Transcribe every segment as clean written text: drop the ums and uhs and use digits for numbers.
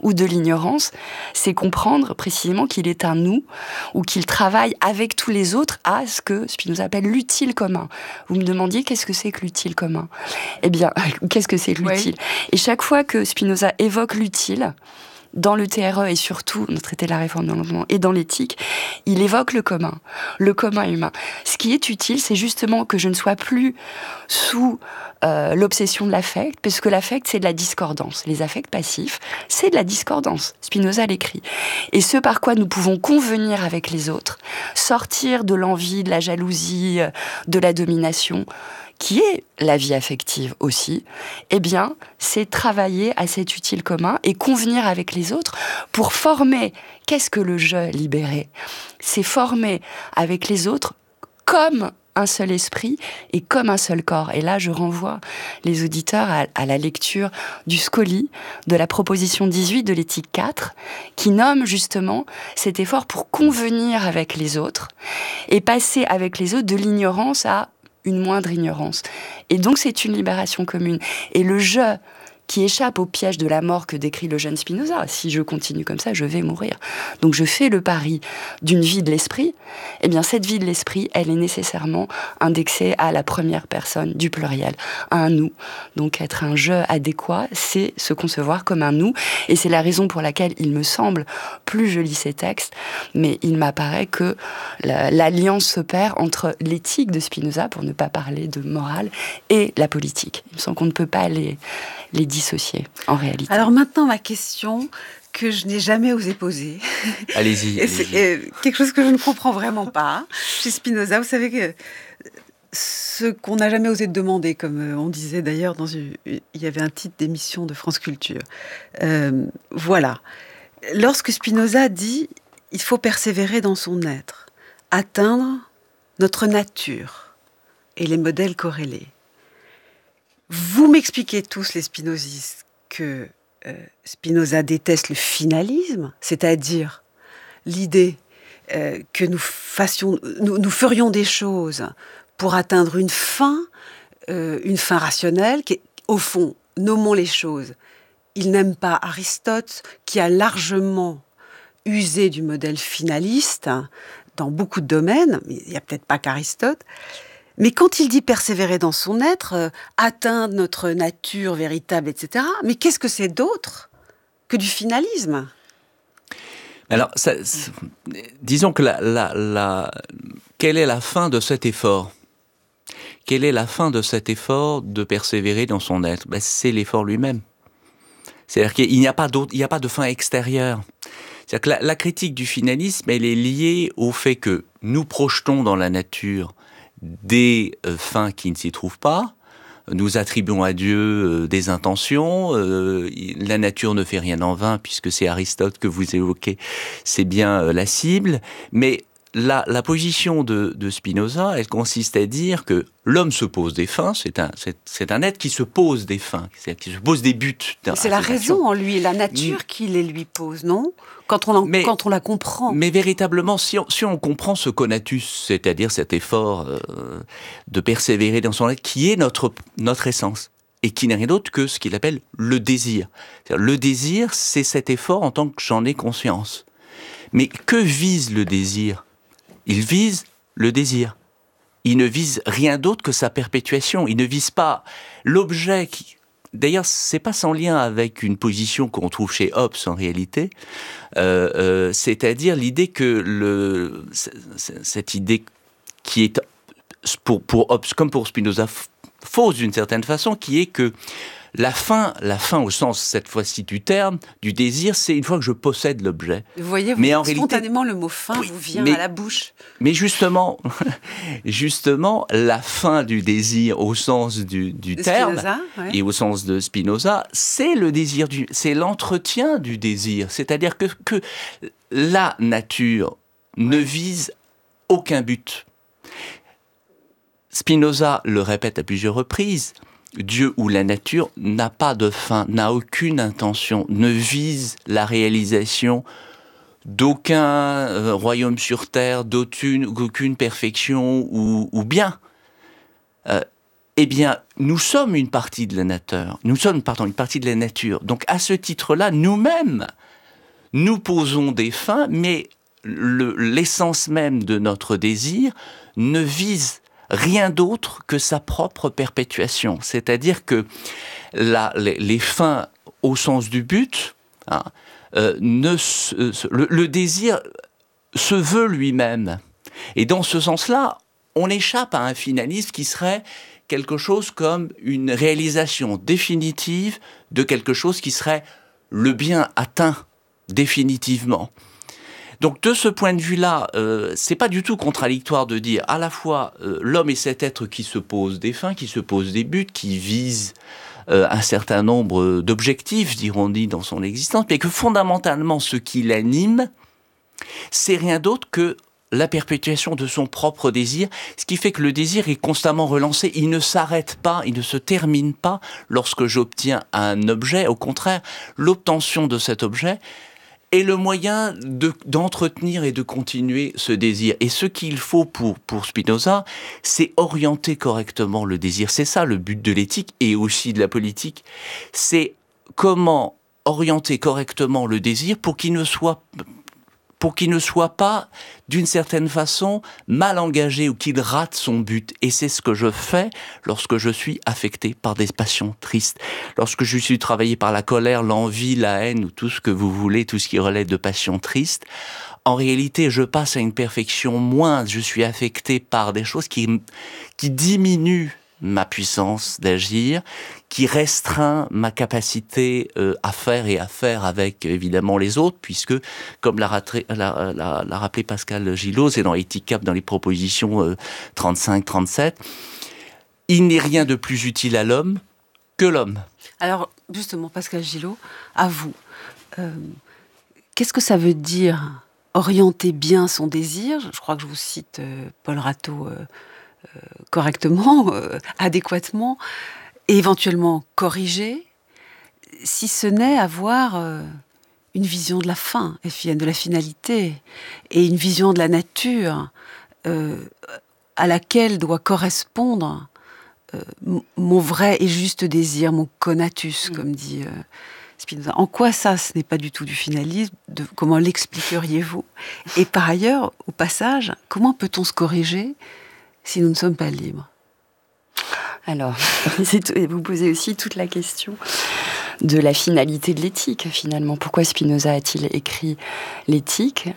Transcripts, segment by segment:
ou de l'ignorance, c'est comprendre précisément qu'il est un nous, ou qu'il travaille avec tous les autres à ce que Spinoza appelle l'utile commun. Vous me demandiez qu'est-ce que c'est que l'utile commun ? Eh bien, qu'est-ce que c'est que l'utile ? Et chaque fois que Spinoza évoque l'utile, dans le TRE et surtout dans le traité de la réforme de l'entendement et dans l'éthique, il évoque le commun humain. Ce qui est utile, c'est justement que je ne sois plus sous l'obsession de l'affect, parce que l'affect, c'est de la discordance. Les affects passifs, c'est de la discordance. Spinoza l'écrit. Et ce par quoi nous pouvons convenir avec les autres, sortir de l'envie, de la jalousie, de la domination, qui est la vie affective aussi, eh bien, c'est travailler à cet utile commun et convenir avec les autres pour former. Qu'est-ce que le je libéré ? C'est former avec les autres comme un seul esprit et comme un seul corps. Et là, je renvoie les auditeurs à la lecture du Scoli, de la proposition 18 de l'éthique 4, qui nomme justement cet effort pour convenir avec les autres et passer avec les autres de l'ignorance à une moindre ignorance. Et donc, c'est une libération commune. Et le « je » qui échappe au piège de la mort que décrit le jeune Spinoza. Si je continue comme ça, je vais mourir. Donc, je fais le pari d'une vie de l'esprit. Eh bien, cette vie de l'esprit, elle est nécessairement indexée à la première personne du pluriel, à un « nous ». Donc, être un « je » adéquat, c'est se concevoir comme un « nous ». Et c'est la raison pour laquelle il me semble, plus je lis ces textes, mais il m'apparaît que l'alliance s'opère entre l'éthique de Spinoza, pour ne pas parler de morale, et la politique. Il me semble qu'on ne peut pas les dissocier, en réalité. Alors maintenant, ma question que je n'ai jamais osé poser. Allez-y. C'est quelque chose que je ne comprends vraiment pas chez Spinoza. Vous savez que ce qu'on n'a jamais osé demander, comme on disait d'ailleurs, il y avait un titre d'émission de France Culture. Voilà. Lorsque Spinoza dit « il faut persévérer dans son être, atteindre notre nature et les modèles corrélés », vous m'expliquez tous, les spinozistes, que Spinoza déteste le finalisme, c'est-à-dire l'idée que nous ferions des choses pour atteindre une fin rationnelle, qui est, au fond, nommons les choses. Il n'aime pas Aristote, qui a largement usé du modèle finaliste dans beaucoup de domaines, mais il n'y a peut-être pas qu'Aristote. Mais quand il dit persévérer dans son être, atteindre notre nature véritable, etc., mais qu'est-ce que c'est d'autre que du finalisme ? Alors, disons que quelle est la fin de cet effort ? Quelle est la fin de cet effort de persévérer dans son être ? C'est l'effort lui-même. C'est-à-dire qu'il n'y a pas de fin extérieure. C'est-à-dire que la critique du finalisme, elle est liée au fait que nous projetons dans la nature des fins qui ne s'y trouvent pas, nous attribuons à Dieu des intentions, la nature ne fait rien en vain, puisque c'est Aristote que vous évoquez, c'est bien la cible, mais la position de Spinoza, elle consiste à dire que l'homme se pose des fins, c'est un être qui se pose des fins, c'est-à-dire qui se pose des buts. C'est la raison en lui, la nature qui les lui pose, non ? Quand on la comprend. Mais véritablement, si on comprend ce conatus, c'est-à-dire cet effort de persévérer dans son être, qui est notre essence, et qui n'est rien d'autre que ce qu'il appelle le désir. C'est-à-dire, le désir, c'est cet effort en tant que j'en ai conscience. Mais que vise le désir ? Il vise le désir. Il ne vise rien d'autre que sa perpétuation. Il ne vise pas l'objet qui... D'ailleurs, c'est pas sans lien avec une position qu'on trouve chez Hobbes en réalité, c'est-à-dire l'idée que cette idée qui est pour Hobbes comme pour Spinoza fausse d'une certaine façon, qui est que la fin au sens cette fois-ci du terme, du désir, c'est une fois que je possède l'objet. Vous voyez, spontanément le mot fin vous vient à la bouche. Mais justement, la fin du désir au sens du terme Spinoza, ouais. Et au sens de Spinoza, c'est le désir c'est l'entretien du désir. C'est-à-dire que la nature ne vise aucun but. Spinoza le répète à plusieurs reprises. Dieu ou la nature n'a pas de fin, n'a aucune intention, ne vise la réalisation d'aucun royaume sur terre, d'aucune perfection ou bien. eh bien, nous sommes une partie de la nature. Nous sommes, une partie de la nature. Donc, à ce titre-là, nous-mêmes, nous posons des fins, mais l'essence même de notre désir ne vise rien d'autre que sa propre perpétuation. C'est-à-dire que les fins au sens du but, hein, le désir se veut lui-même. Et dans ce sens-là, on échappe à un finalisme qui serait quelque chose comme une réalisation définitive de quelque chose qui serait le bien atteint définitivement. Donc de ce point de vue-là, c'est pas du tout contradictoire de dire à la fois l'homme est cet être qui se pose des fins, qui se pose des buts, qui vise un certain nombre d'objectifs, diront-ils, dans son existence, mais que fondamentalement ce qui l'anime, c'est rien d'autre que la perpétuation de son propre désir, ce qui fait que le désir est constamment relancé, il ne s'arrête pas, il ne se termine pas lorsque j'obtiens un objet. Au contraire, l'obtention de cet objet est le moyen d'entretenir et de continuer ce désir. Et ce qu'il faut pour Spinoza, c'est orienter correctement le désir. C'est ça le but de l'éthique et aussi de la politique. C'est comment orienter correctement le désir pour qu'il ne soit pas, d'une certaine façon, mal engagé ou qu'il rate son but. Et c'est ce que je fais lorsque je suis affecté par des passions tristes. Lorsque je suis travaillé par la colère, l'envie, la haine, ou tout ce que vous voulez, tout ce qui relève de passions tristes, en réalité, je passe à une perfection moindre. Je suis affecté par des choses qui diminuent ma puissance d'agir, qui restreint ma capacité à faire avec évidemment les autres, puisque, comme l'a rappelé Pascal Gillot, c'est dans Éthique Cap, dans les propositions 35-37, il n'est rien de plus utile à l'homme que l'homme. Alors, justement, Pascal Gillot, à vous, qu'est-ce que ça veut dire orienter bien son désir ? Je crois que je vous cite Paul Ratteau correctement, adéquatement, et éventuellement corriger, si ce n'est avoir une vision de la fin, de la finalité, et une vision de la nature à laquelle doit correspondre mon vrai et juste désir, mon conatus, comme dit Spinoza. En quoi ça, ce n'est pas du tout du finalisme ? Comment l'expliqueriez-vous ? Et par ailleurs, au passage, comment peut-on se corriger si nous ne sommes pas libres ? Alors, vous posez aussi toute la question de la finalité de l'éthique, finalement. Pourquoi Spinoza a-t-il écrit l'éthique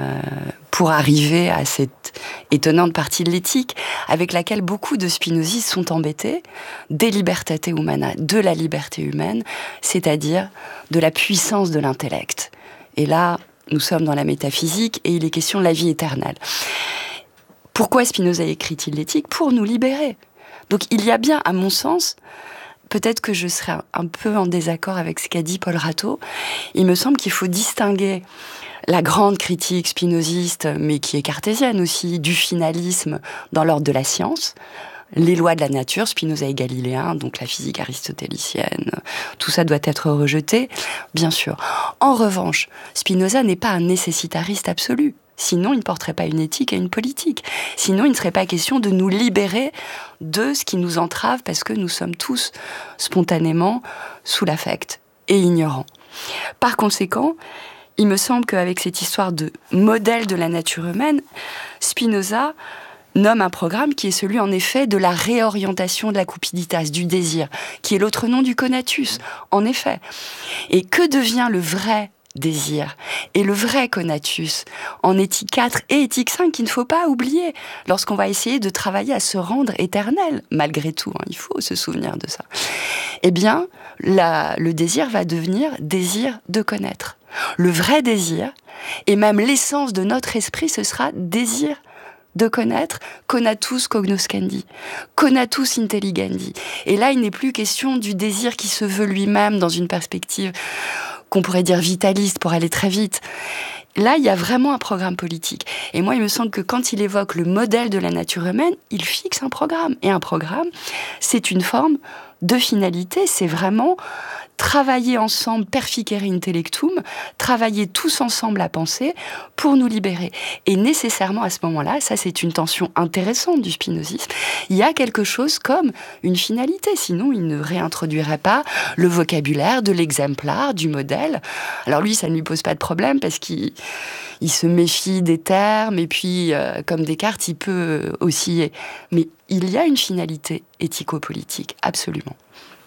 pour arriver à cette étonnante partie de l'éthique avec laquelle beaucoup de spinozistes sont embêtés, de libertate humana, de la liberté humaine, c'est-à-dire de la puissance de l'intellect. Et là, nous sommes dans la métaphysique et il est question de la vie éternelle. Pourquoi Spinoza écrit-il l'éthique ? Pour nous libérer. Donc il y a bien, à mon sens, peut-être que je serais un peu en désaccord avec ce qu'a dit Paul Ratteau, il me semble qu'il faut distinguer la grande critique spinoziste, mais qui est cartésienne aussi, du finalisme dans l'ordre de la science, les lois de la nature, Spinoza est galiléen, donc la physique aristotélicienne, tout ça doit être rejeté, bien sûr. En revanche, Spinoza n'est pas un nécessitariste absolu. Sinon, il ne porterait pas une éthique et une politique. Sinon, il ne serait pas question de nous libérer de ce qui nous entrave parce que nous sommes tous spontanément sous l'affect et ignorants. Par conséquent, il me semble qu'avec cette histoire de modèle de la nature humaine, Spinoza nomme un programme qui est celui, en effet, de la réorientation de la cupiditas, du désir, qui est l'autre nom du conatus, en effet. Et que devient le vrai désir et le vrai conatus en éthique 4 et éthique 5 qu'il ne faut pas oublier lorsqu'on va essayer de travailler à se rendre éternel, malgré tout, il faut se souvenir de ça. Eh bien, le désir va devenir désir de connaître. Le vrai désir, et même l'essence de notre esprit, ce sera désir de connaître, conatus cognoscendi, conatus intelligendi. Et là, il n'est plus question du désir qui se veut lui-même dans une perspective qu'on pourrait dire vitaliste pour aller très vite. Là, il y a vraiment un programme politique. Et moi, il me semble que quand il évoque le modèle de la nature humaine, il fixe un programme. Et un programme, c'est une forme de finalité. C'est vraiment travailler ensemble, perficere intellectum, travailler tous ensemble à penser pour nous libérer. Et nécessairement à ce moment-là, ça c'est une tension intéressante du spinozisme, il y a quelque chose comme une finalité, sinon il ne réintroduirait pas le vocabulaire de l'exemplaire, du modèle. Alors lui, ça ne lui pose pas de problème parce qu'il se méfie des termes, et puis comme Descartes, il peut osciller. Mais il y a une finalité éthico-politique, absolument.